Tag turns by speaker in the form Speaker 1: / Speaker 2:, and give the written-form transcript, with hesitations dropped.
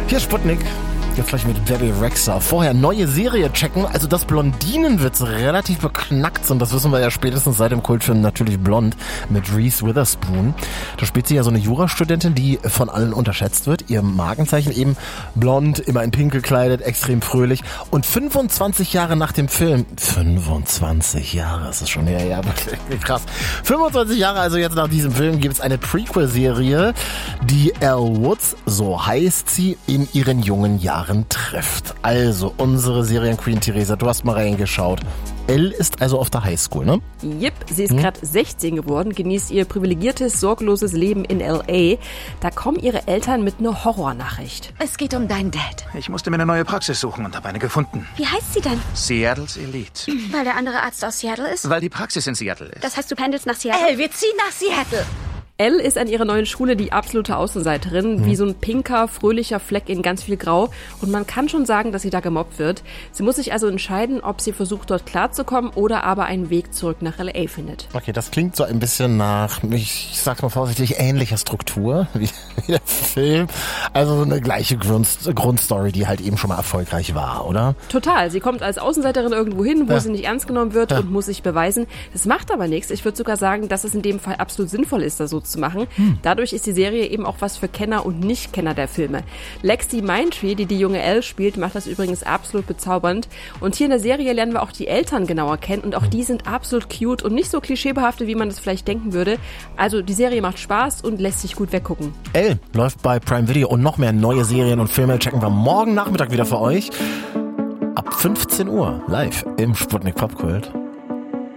Speaker 1: Hier ist Sputnik. Jetzt gleich mit Debbie Rexha. Vorher neue Serie checken. Also dass Blondinenwitze relativ beknackt sind, das wissen wir ja spätestens seit dem Kultfilm Natürlich Blond mit Reese Witherspoon. Da spielt sie ja so eine Jurastudentin, die von allen unterschätzt wird. Ihr Markenzeichen eben blond, immer in pink gekleidet, extrem fröhlich. Und 25 Jahre nach dem Film, 25 Jahre, das ist schon her, krass. 25 Jahre also jetzt nach diesem Film gibt es eine Prequel-Serie, die Elle Woods, so heißt sie, in ihren jungen Jahren trifft. Also unsere Serienqueen Theresa, du hast mal reingeschaut. Elle ist also auf der Highschool, ne?
Speaker 2: Jep, sie ist gerade 16 geworden, genießt ihr privilegiertes, sorgloses Leben in L.A. Da kommen ihre Eltern mit einer Horrornachricht.
Speaker 3: Es geht um deinen Dad.
Speaker 4: Ich musste mir eine neue Praxis suchen und habe eine gefunden.
Speaker 3: Wie heißt sie denn?
Speaker 4: Seattles Elite.
Speaker 3: Weil der andere Arzt aus Seattle ist?
Speaker 4: Weil die Praxis in Seattle ist.
Speaker 3: Das heißt, du pendelst nach Seattle?
Speaker 5: Elle, wir ziehen nach Seattle.
Speaker 2: Elle ist an ihrer neuen Schule die absolute Außenseiterin, wie so ein pinker, fröhlicher Fleck in ganz viel Grau. Und man kann schon sagen, dass sie da gemobbt wird. Sie muss sich also entscheiden, ob sie versucht, dort klarzukommen oder aber einen Weg zurück nach L.A. findet.
Speaker 1: Okay, das klingt so ein bisschen nach, ich sag's mal vorsichtig, ähnlicher Struktur wie der Film. Also so eine gleiche Grundstory, die halt eben schon mal erfolgreich war, oder?
Speaker 2: Total. Sie kommt als Außenseiterin irgendwo hin, wo sie nicht ernst genommen wird und muss sich beweisen. Das macht aber nichts. Ich würde sogar sagen, dass es in dem Fall absolut sinnvoll ist, das so zu machen. Dadurch ist die Serie eben auch was für Kenner und Nicht-Kenner der Filme. Lexi Mindtree, die junge Elle spielt, macht das übrigens absolut bezaubernd. Und hier in der Serie lernen wir auch die Eltern genauer kennen und auch die sind absolut cute und nicht so klischeebehaftet, wie man das vielleicht denken würde. Also die Serie macht Spaß und lässt sich gut weggucken.
Speaker 1: Elle läuft bei Prime Video und noch mehr neue Serien und Filme checken wir morgen Nachmittag wieder für euch. Ab 15 Uhr live im Sputnik Popkult.